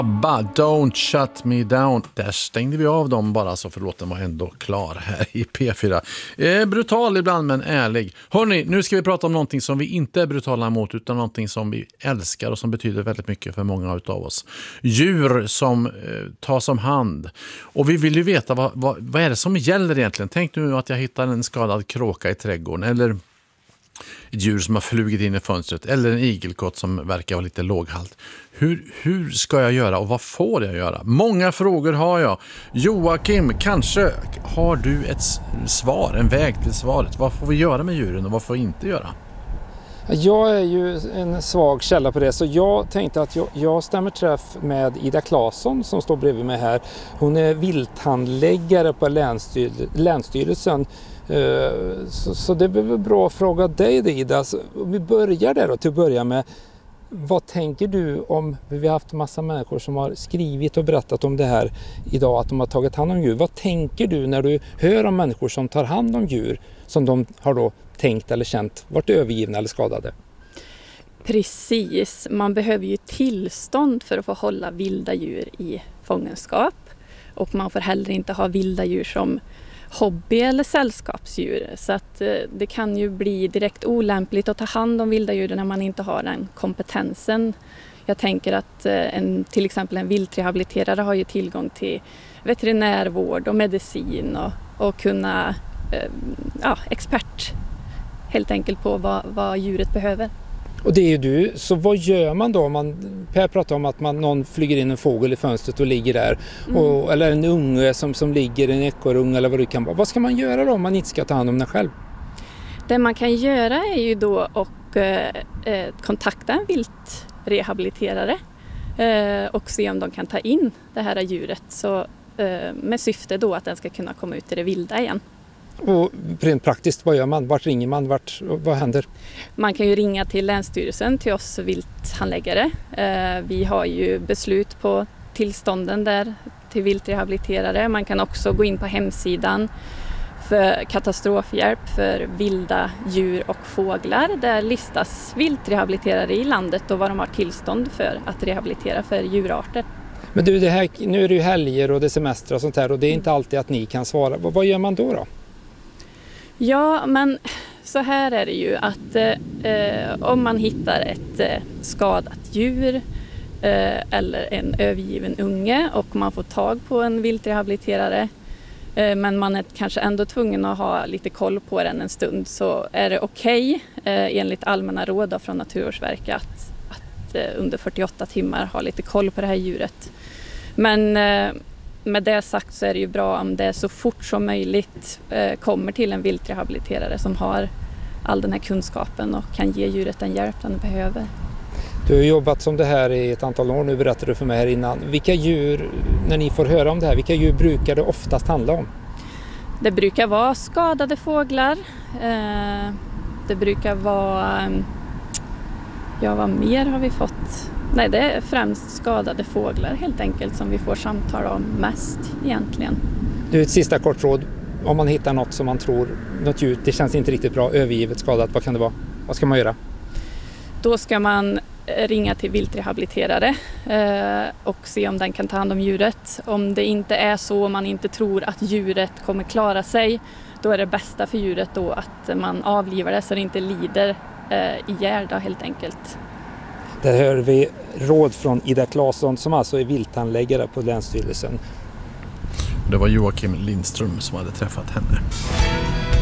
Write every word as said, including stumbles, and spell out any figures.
ABBA, Don't Shut Me Down. Där stängde vi av dem bara så för låten var ändå klar här i P fyra. Eh, brutal ibland men ärlig. Hörrni, nu ska vi prata om någonting som vi inte är brutala mot utan någonting som vi älskar och som betyder väldigt mycket för många av oss. Djur som eh, tas om hand. Och vi vill ju veta vad, vad, vad är det som gäller egentligen. Tänk nu att jag hittar en skadad kråka i trädgården eller ett djur som har flugit in i fönstret eller en igelkott som verkar vara lite låghalt. Hur, hur ska jag göra och vad får jag göra? Många frågor har jag. Joakim, kanske har du ett svar, en väg till svaret. Vad får vi göra med djuren och vad får vi inte göra? Jag är ju en svag källa på det, så jag tänkte att jag, jag stämmer träff med Ida Claesson som står bredvid mig här. Hon är vilthandläggare på länsstyr, Länsstyrelsen. Så, så det blir bra att fråga dig, Ida. Så om vi börjar där då, till att börja med. Vad tänker du om, vi har haft en massa människor som har skrivit och berättat om det här idag, att de har tagit hand om djur. Vad tänker du när du hör om människor som tar hand om djur som de har då tänkt eller känt varit övergivna eller skadade? Precis, man behöver ju tillstånd för att få hålla vilda djur i fångenskap. Och man får heller inte ha vilda djur som hobby- eller sällskapsdjur. Så att eh, det kan ju bli direkt olämpligt att ta hand om vilda djur när man inte har den kompetensen. Jag tänker att eh, en, till exempel en viltrehabiliterare har ju tillgång till veterinärvård och medicin och, och kunna, eh, ja, expert helt enkelt på vad, vad djuret behöver. Och det är ju du, så vad gör man då? Man, Per pratar om att man, någon flyger in en fågel i fönstret och ligger där. Mm. Och, eller en unge som, som ligger, en ekorrunge eller vad det kan vara. Vad ska man göra då om man inte ska ta hand om den själv? Det man kan göra är ju då att eh, kontakta en viltrehabiliterare eh, och se om de kan ta in det här djuret så, eh, med syfte då att den ska kunna komma ut i det vilda igen. Och rent praktiskt, vad gör man? Vart ringer man? Vart, vad händer? Man kan ju ringa till Länsstyrelsen, till oss vilthandläggare. Eh, vi har ju beslut på tillstånden där till viltrehabiliterare. Man kan också gå in på hemsidan för katastrofhjälp för vilda djur och fåglar. Där listas viltrehabiliterare i landet och vad de har tillstånd för att rehabilitera för djurarter. Men du, det här, nu är det ju helger och det är semester och sånt här och det är inte alltid att ni kan svara. Vad, vad gör man då då? Ja, men så här är det ju att eh, om man hittar ett eh, skadat djur eh, eller en övergiven unge och man får tag på en viltrehabiliterare eh, men man är kanske ändå tvungen att ha lite koll på den en stund, så är det okej okay, eh, enligt allmänna råd från Naturvårdsverket att, att eh, under fyrtioåtta timmar ha lite koll på det här djuret. Men eh, med det sagt så är det ju bra om det så fort som möjligt eh, kommer till en viltrehabiliterare som har all den här kunskapen och kan ge djuret den hjälp den behöver. Du har jobbat som det här i ett antal år nu, berättade du för mig här innan. Vilka djur, när ni får höra om det här, vilka djur brukar det oftast handla om? Det brukar vara skadade fåglar. Eh, det brukar vara, ja vad mer har vi fått? Nej, det är främst skadade fåglar helt enkelt som vi får samtal om mest egentligen. Du, ett sista kort råd. Om man hittar något som man tror, något djur, det känns inte riktigt bra, övergivet, skadat, vad kan det vara? Vad ska man göra? Då ska man ringa till viltrehabiliterare eh, och se om den kan ta hand om djuret. Om det inte är så, om man inte tror att djuret kommer klara sig, då är det bästa för djuret då att man avlivar det så det inte lider eh, ihjäl då, helt enkelt. Där hör vi råd från Ida Claesson som alltså är vilthandläggare på Länsstyrelsen. Det var Joakim Lindström som hade träffat henne.